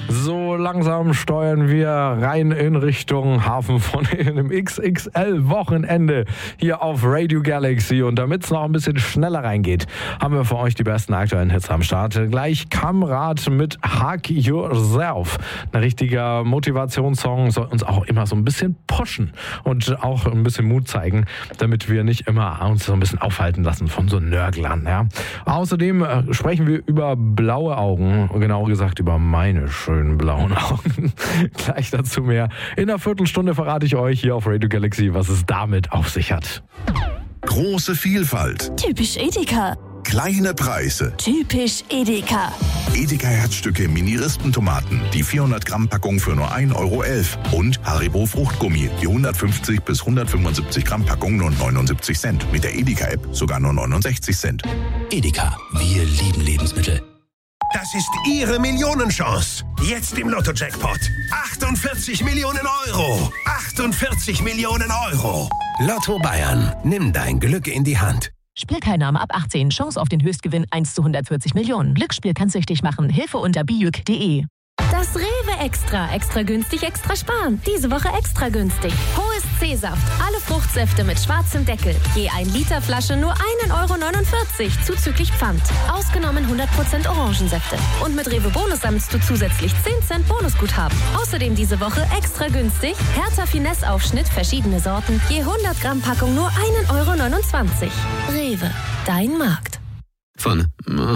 So langsam steuern wir rein in Richtung Hafen von einem XXL-Wochenende hier auf Radio Galaxy. Und damit es noch ein bisschen schneller reingeht, haben wir für euch die besten aktuellen Hits am Start. Gleich Kamrat mit Hug Yourself. Ein richtiger Motivationssong, soll uns auch immer so ein bisschen pushen und auch ein bisschen Mut zeigen, damit wir nicht immer uns so ein bisschen aufhalten lassen von so Nörglern. Ja. Außerdem sprechen wir über blaue Augen, genau gesagt über meine schönen blauen Augen. Gleich dazu mehr. In einer Viertelstunde verrate ich euch hier auf Radio Galaxy, was es damit auf sich hat. Große Vielfalt. Typisch Edeka. Kleine Preise. Typisch Edeka. Edeka Herzstücke Mini-Rispentomaten. Die 400 Gramm Packung für nur 1,11 Euro. Und Haribo Fruchtgummi. Die 150 bis 175 Gramm Packung nur 79 Cent. Mit der Edeka App sogar nur 69 Cent. Edeka. Wir lieben Lebensmittel. Das ist Ihre Millionenchance. Jetzt im Lotto-Jackpot. 48 Millionen Euro. 48 Millionen Euro. Lotto Bayern. Nimm dein Glück in die Hand. Spielteilnahme ab 18. Chance auf den Höchstgewinn 1 zu 140 Millionen. Glücksspiel kann süchtig machen. Hilfe unter bijuk.de. Das Rewe Extra. Extra günstig, extra sparen. Diese Woche extra günstig. Hohes C-Saft. Alle Fruchtsäfte mit schwarzem Deckel. Je 1 Liter Flasche nur 1,49 Euro. Zuzüglich Pfand. Ausgenommen 100% Orangensäfte. Und mit Rewe Bonus sammelst du zusätzlich 10 Cent Bonusguthaben. Außerdem diese Woche extra günstig. Hertha Finesse Aufschnitt, verschiedene Sorten. Je 100 Gramm Packung nur 1,29 Euro. Rewe. Dein Markt. Von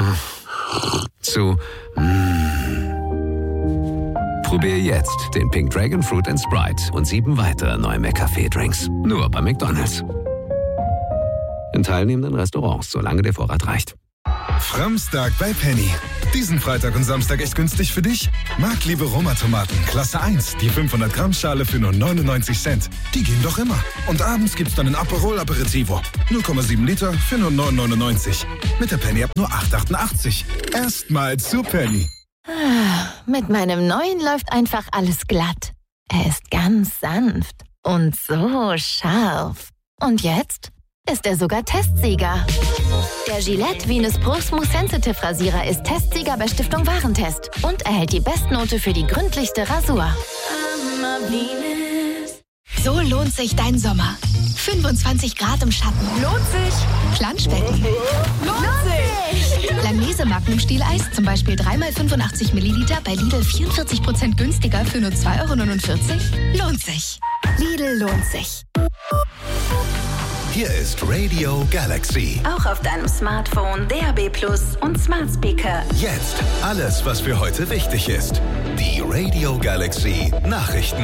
zu Probier jetzt den Pink Dragon Fruit & Sprite und 7 weitere neue McCafé-Drinks. Nur bei McDonald's. In teilnehmenden Restaurants, solange der Vorrat reicht. Framstag bei Penny. Diesen Freitag und Samstag echt günstig für dich? Marktliebe Roma-Tomaten, Klasse 1, die 500 Gramm Schale für nur 99 Cent. Die gehen doch immer. Und abends gibt's dann ein Aperol Aperitivo. 0,7 Liter für nur 9,99. Mit der Penny ab nur 8,88. Erstmal zu Penny. Mit meinem neuen läuft einfach alles glatt. Er ist ganz sanft und so scharf. Und jetzt ist er sogar Testsieger. Der Gillette Venus Pro Smooth Sensitive Rasierer ist Testsieger bei Stiftung Warentest und erhält die Bestnote für die gründlichste Rasur. So lohnt sich dein Sommer. 25 Grad im Schatten. Lohnt sich. Planschbecken. Lohnt sich. Langnese Magnum-Stieleis, zum Beispiel 3x85 Milliliter bei Lidl 44% günstiger für nur 2,49 €. Lohnt sich. Lidl lohnt sich. Hier ist Radio Galaxy. Auch auf deinem Smartphone, DAB+ und Smart Speaker. Jetzt alles, was für heute wichtig ist. Die Radio Galaxy Nachrichten.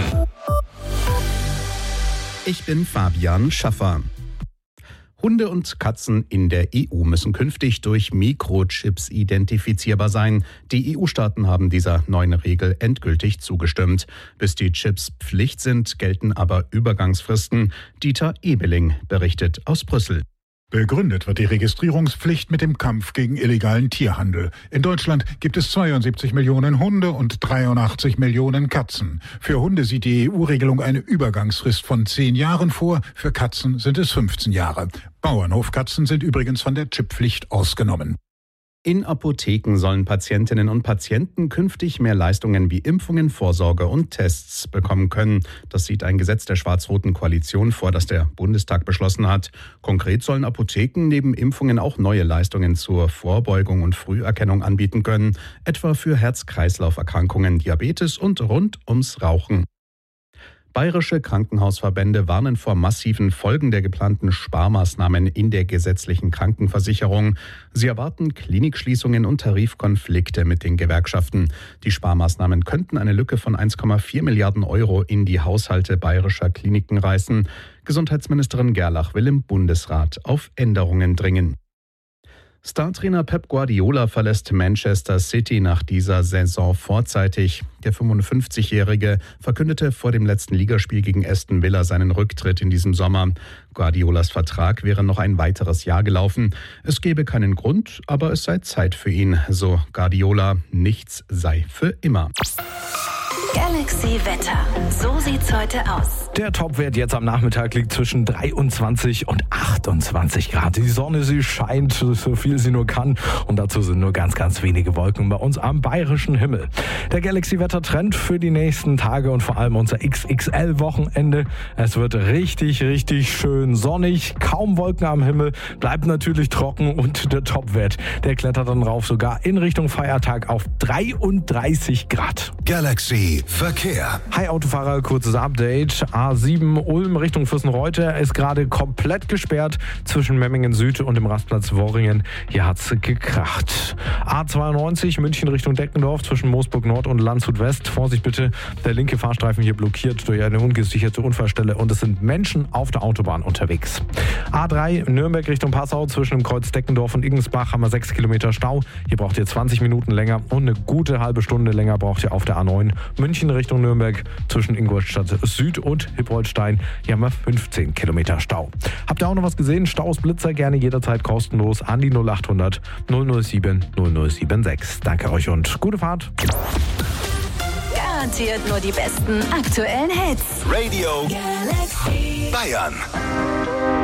Ich bin Fabian Schaffer. Hunde und Katzen in der EU müssen künftig durch Mikrochips identifizierbar sein. Die EU-Staaten haben dieser neuen Regel endgültig zugestimmt. Bis die Chips Pflicht sind, gelten aber Übergangsfristen. Dieter Ebeling berichtet aus Brüssel. Begründet wird die Registrierungspflicht mit dem Kampf gegen illegalen Tierhandel. In Deutschland gibt es 72 Millionen Hunde und 83 Millionen Katzen. Für Hunde sieht die EU-Regelung eine Übergangsfrist von 10 Jahren vor, für Katzen sind es 15 Jahre. Bauernhofkatzen sind übrigens von der Chipppflicht ausgenommen. In Apotheken sollen Patientinnen und Patienten künftig mehr Leistungen wie Impfungen, Vorsorge und Tests bekommen können. Das sieht ein Gesetz der schwarz-roten Koalition vor, das der Bundestag beschlossen hat. Konkret sollen Apotheken neben Impfungen auch neue Leistungen zur Vorbeugung und Früherkennung anbieten können, etwa für Herz-Kreislauf-Erkrankungen, Diabetes und rund ums Rauchen. Bayerische Krankenhausverbände warnen vor massiven Folgen der geplanten Sparmaßnahmen in der gesetzlichen Krankenversicherung. Sie erwarten Klinikschließungen und Tarifkonflikte mit den Gewerkschaften. Die Sparmaßnahmen könnten eine Lücke von 1,4 Milliarden Euro in die Haushalte bayerischer Kliniken reißen. Gesundheitsministerin Gerlach will im Bundesrat auf Änderungen dringen. Startrainer Pep Guardiola verlässt Manchester City nach dieser Saison vorzeitig. Der 55-Jährige verkündete vor dem letzten Ligaspiel gegen Aston Villa seinen Rücktritt in diesem Sommer. Guardiolas Vertrag wäre noch ein weiteres Jahr gelaufen. Es gebe keinen Grund, aber es sei Zeit für ihn, so Guardiola. Nichts sei für immer. Galaxy Wetter. So sieht's heute aus. Der Topwert jetzt am Nachmittag liegt zwischen 23 und 28 Grad. Die Sonne, sie scheint, so viel sie nur kann. Und dazu sind nur ganz, ganz wenige Wolken bei uns am bayerischen Himmel. Der Galaxy-Wettertrend für die nächsten Tage und vor allem unser XXL-Wochenende. Es wird richtig, richtig schön sonnig. Kaum Wolken am Himmel. Bleibt natürlich trocken und der Topwert, der klettert dann rauf sogar in Richtung Feiertag auf 33 Grad. Galaxy Verkehr. Hi Autofahrer, kurzes Update. A7 Ulm Richtung Fürstenreuth ist gerade komplett gesperrt zwischen Memmingen Süd und dem Rastplatz Worringen. Hier hat's gekracht. A92 München Richtung Deckendorf zwischen Moosburg Nord und Landshut West. Vorsicht bitte, der linke Fahrstreifen hier blockiert durch eine ungesicherte Unfallstelle und es sind Menschen auf der Autobahn unterwegs. A3 Nürnberg Richtung Passau zwischen dem Kreuz Deckendorf und Igensbach haben wir 6 Kilometer Stau. Hier braucht ihr 20 Minuten länger und eine gute halbe Stunde länger braucht ihr auf der A9 München Richtung Nürnberg zwischen Ingolstadt Süd und Hippolstein. Hier haben wir 15 Kilometer Stau. Habt ihr auch noch was gesehen? Staus, Blitzer gerne jederzeit kostenlos an die 0800 007 0076. Danke euch und gute Fahrt. Garantiert nur die besten aktuellen Hits. Radio Galaxy Bayern.